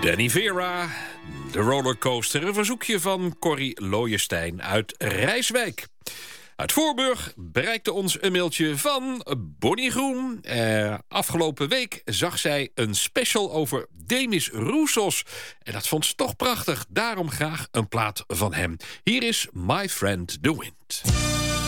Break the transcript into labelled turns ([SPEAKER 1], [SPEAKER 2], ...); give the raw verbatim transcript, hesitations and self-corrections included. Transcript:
[SPEAKER 1] Danny Vera, de rollercoaster. Een verzoekje van Corrie Looijenstein uit Rijswijk. Uit Voorburg bereikte ons een mailtje van Bonnie Groen. Eh, afgelopen week zag zij een special over Demis Roussos. En dat vond ze toch prachtig. Daarom graag een plaat van hem. Hier is My Friend the Wind.